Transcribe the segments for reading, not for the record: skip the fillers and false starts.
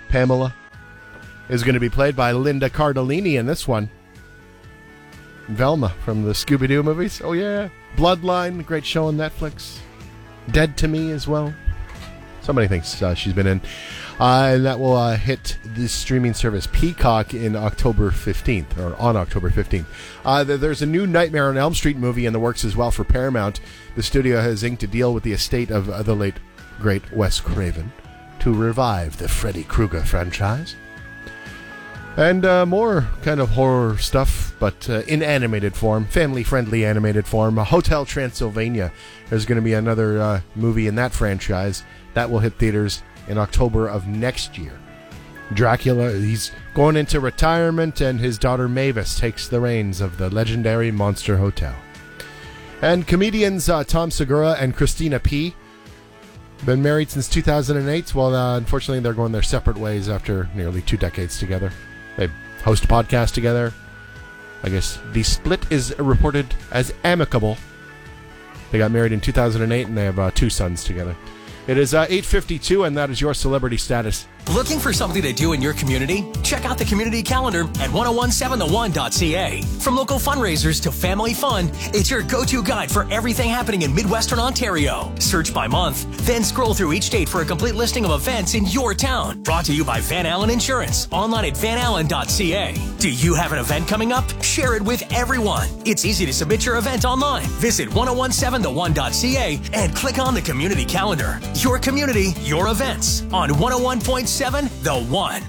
Pamela is going to be played by Linda Cardellini in this one. Velma from the Scooby-Doo movies. Oh, yeah. Bloodline, great show on Netflix. Dead to Me as well. So many things she's been in. And that will hit the streaming service Peacock in October 15th, or on October 15th. There's a new Nightmare on Elm Street movie in the works as well for Paramount. The studio has inked a deal with the estate of the late, great Wes Craven to revive the Freddy Krueger franchise. And more kind of horror stuff, but in animated form, family-friendly animated form. Hotel Transylvania. There's going to be another movie in that franchise. That will hit theaters in October of next year. Dracula, he's going into retirement, and his daughter Mavis takes the reins of the legendary Monster Hotel. And comedians Tom Segura and Christina P. been married since 2008. Well, unfortunately, they're going their separate ways after nearly 2 decades together. They host a podcast together. I guess the split is reported as amicable. They got married in 2008, and they have 2 sons together. It is 8:52, and that is your celebrity status. Looking for something to do in your community? Check out the community calendar at 1017theone.ca. From local fundraisers to family fun, it's your go-to guide for everything happening in Midwestern Ontario. Search by month, then scroll through each date for a complete listing of events in your town. Brought to you by Van Allen Insurance, online at vanallen.ca. Do you have an event coming up? Share it with everyone. It's easy to submit your event online. Visit 1017theone.ca and click on the community calendar. Your community, your events on 101.7 The One.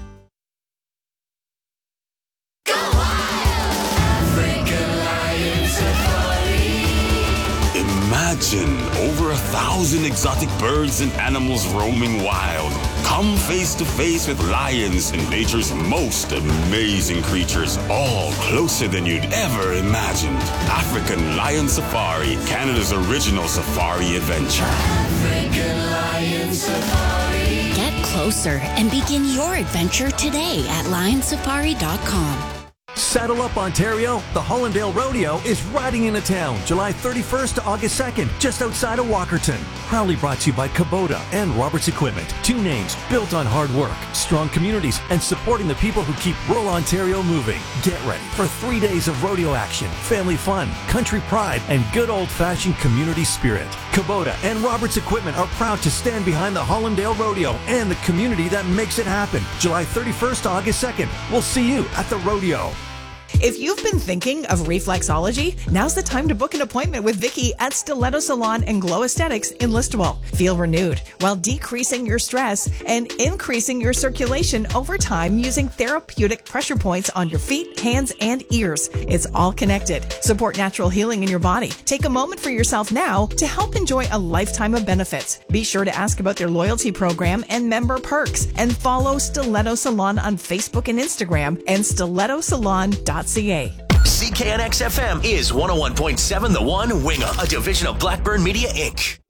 Go wild! African Lion Safari. Imagine over 1,000 exotic birds and animals roaming wild. Come face to face with lions and nature's most amazing creatures, all closer than you'd ever imagined. African Lion Safari, Canada's original safari adventure. African Lion Safari. Get closer and begin your adventure today at lionsafari.com. Saddle up, Ontario. The Hollandale Rodeo is riding into town July 31st to August 2nd, just outside of Walkerton. Proudly brought to you by Kubota and Roberts Equipment. 2 names built on hard work, strong communities, and supporting the people who keep rural Ontario moving. Get ready for 3 days of rodeo action, family fun, country pride, and good old-fashioned community spirit. Kubota and Roberts Equipment are proud to stand behind the Hollandale Rodeo and the community that makes it happen. July 31st to August 2nd. We'll see you at the rodeo. If you've been thinking of reflexology, now's the time to book an appointment with Vicky at Stiletto Salon and Glow Aesthetics in Listowel. Feel renewed while decreasing your stress and increasing your circulation over time using therapeutic pressure points on your feet, hands, and ears. It's all connected. Support natural healing in your body. Take a moment for yourself now to help enjoy a lifetime of benefits. Be sure to ask about their loyalty program and member perks, and follow Stiletto Salon on Facebook and Instagram and stilettosalon.ca. CKNX FM is 101.7 The One, Wingham, a division of Blackburn Media, Inc.